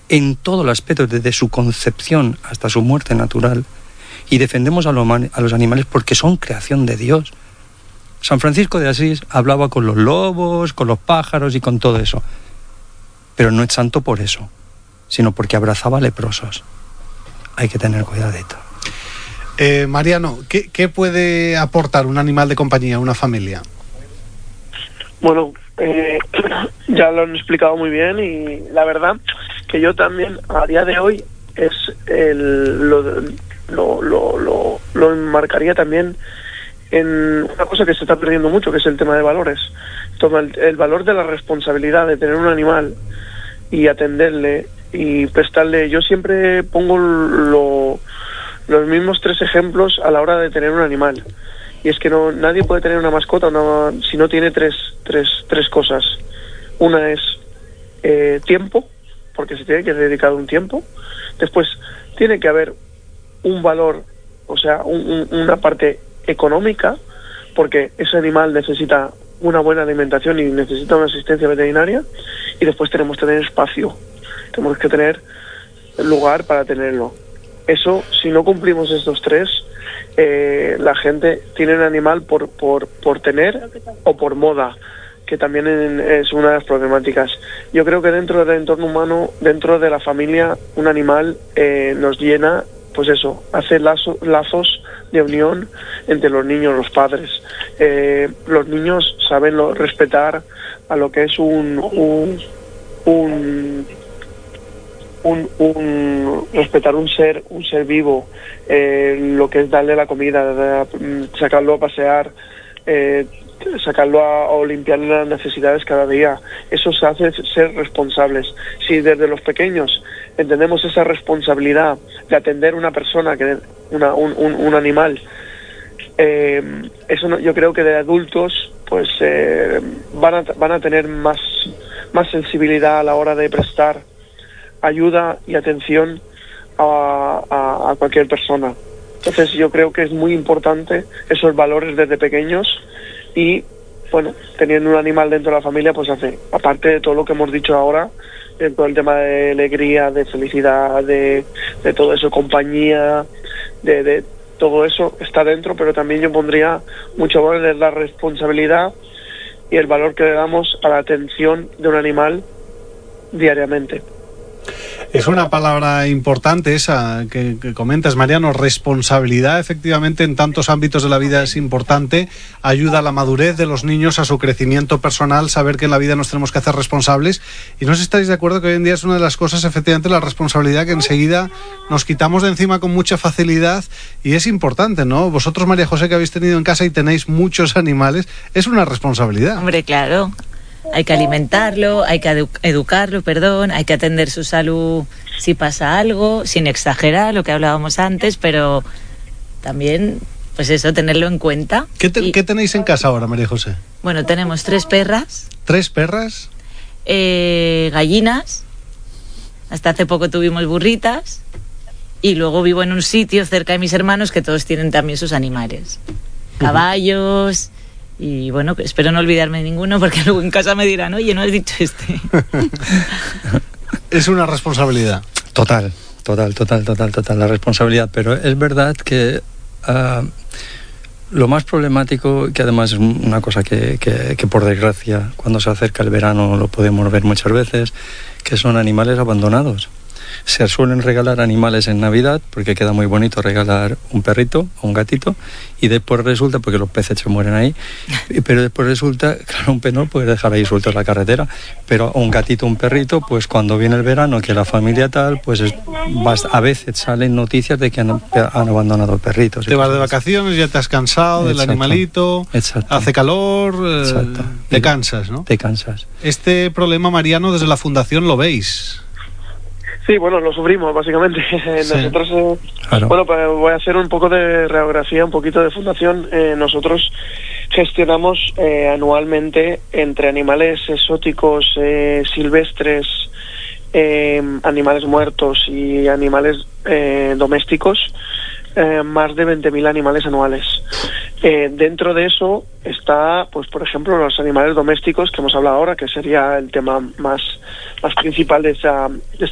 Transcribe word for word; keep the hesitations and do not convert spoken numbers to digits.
en todo el aspecto, desde su concepción hasta su muerte natural, y defendemos a los, a los animales porque son creación de Dios. San Francisco de Asís hablaba con los lobos, con los pájaros y con todo eso, pero no es santo por eso, sino porque abrazaba leprosos. Hay que tener cuidadito. Eh, Mariano, ¿qué, ¿qué puede aportar un animal de compañía a una familia? Bueno, eh, ya lo han explicado muy bien, y la verdad que yo también a día de hoy es el, lo, lo, lo, lo, lo enmarcaría también en una cosa que se está perdiendo mucho, que es el tema de valores. Toma el, el valor de la responsabilidad de tener un animal y atenderle y prestarle. Yo siempre pongo lo, los mismos tres ejemplos a la hora de tener un animal. Y es que no nadie puede tener una mascota una, si no tiene tres, tres, tres cosas. Una es eh, tiempo, porque se tiene que dedicar un tiempo. Después tiene que haber un valor, o sea, un, un, una parte económica, porque ese animal necesita una buena alimentación y necesita una asistencia veterinaria. Y después tenemos que tener espacio, tenemos que tener lugar para tenerlo. Eso, si no cumplimos estos tres, eh, la gente tiene un animal por, por, por tener o por moda, que también es una de las problemáticas. Yo creo que dentro del entorno humano, dentro de la familia, un animal eh, nos llena, pues eso, hace lazo, lazos de unión entre los niños y los padres. Eh, los niños saben lo, respetar a lo que es un un, un Un, un respetar un ser un ser vivo, eh, lo que es darle la comida, de, sacarlo a pasear, eh, sacarlo a, o limpiarle las necesidades cada día. Eso se hace ser responsables. Si desde los pequeños entendemos esa responsabilidad de atender una persona, que una, un, un, un animal, eh, eso no, yo creo que de adultos pues eh, van a van a tener más más sensibilidad a la hora de prestar ayuda y atención a, a, a cualquier persona. Entonces yo creo que es muy importante esos valores desde pequeños, y bueno, teniendo un animal dentro de la familia pues hace, aparte de todo lo que hemos dicho ahora, de todo el tema de alegría, de felicidad, de, de todo eso, compañía, de, de todo eso está dentro, pero también yo pondría mucho valor en la responsabilidad y el valor que le damos a la atención de un animal diariamente. Es una palabra importante esa que, que comentas, Mariano. Responsabilidad, efectivamente, en tantos ámbitos de la vida es importante. Ayuda a la madurez de los niños, a su crecimiento personal, saber que en la vida nos tenemos que hacer responsables. Y no sé si estáis de acuerdo que hoy en día es una de las cosas, efectivamente, la responsabilidad que enseguida nos quitamos de encima con mucha facilidad, y es importante, ¿no? Vosotros, María José, que habéis tenido en casa y tenéis muchos animales, es una responsabilidad. Hombre, claro. Hay que alimentarlo, hay que edu- educarlo, perdón, hay que atender su salud si pasa algo, sin exagerar lo que hablábamos antes, pero también, pues eso, tenerlo en cuenta. ¿Qué, te, y, ¿qué tenéis en casa ahora, María José? Bueno, tenemos tres perras. ¿Tres perras? Eh, gallinas, hasta hace poco tuvimos burritas, y luego vivo en un sitio cerca de mis hermanos que todos tienen también sus animales. Caballos... Y bueno, espero no olvidarme de ninguno, porque luego en casa me dirán, oye, no has dicho este. Es una responsabilidad. Total, total, total, total, total, la responsabilidad. Pero es verdad que uh, lo más problemático, que además es una cosa que, que, que por desgracia, cuando se acerca el verano lo podemos ver muchas veces, que son animales abandonados. Se suelen regalar animales en Navidad porque queda muy bonito regalar un perrito o un gatito, y después resulta, porque los peces se mueren ahí, pero después resulta, claro, un pez no puedes dejar ahí suelto en la carretera, pero un gatito, un perrito, pues cuando viene el verano, que la familia tal, pues es, a veces salen noticias de que han, han abandonado perritos. Te vas de vacaciones, ya te has cansado del animalito, exacto, hace calor, eh, te y cansas, ¿no? Te cansas. Este problema, Mariano, desde la Fundación lo veis. Sí, bueno, lo sufrimos básicamente. Sí. Nosotros, eh, claro. Bueno, pues voy a hacer un poco de radiografía, un poquito de fundación. Eh, nosotros gestionamos eh, anualmente entre animales exóticos, eh, silvestres, eh, animales muertos y animales eh, domésticos, eh, más de veinte mil animales anuales. Eh, dentro de eso está, pues por ejemplo, los animales domésticos que hemos hablado ahora, que sería el tema más, más principal de esta, de esta